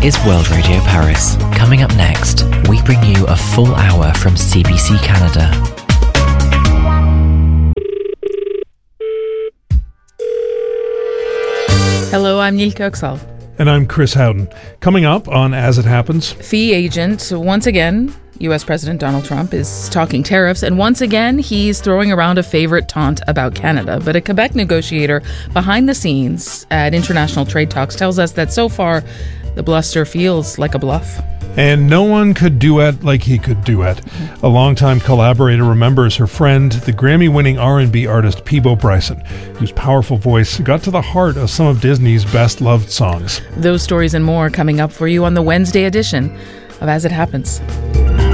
is World Radio Paris. Coming up next, we bring you a full hour from CBC Canada. Hello, I'm Neil Kirksall. And I'm Chris Howden. Coming up on As It Happens. FEE agent, once again, U.S. President Donald Trump is talking tariffs, and once again, he's throwing around a favorite taunt about Canada. But a Quebec negotiator behind the scenes at international trade talks tells us that so far, the bluster feels like a bluff. And no one could duet like he could duet. A longtime collaborator remembers her friend, the Grammy-winning R&B artist Peabo Bryson, whose powerful voice got to the heart of some of Disney's best-loved songs. Those stories and more coming up for you on the Wednesday edition of As It Happens.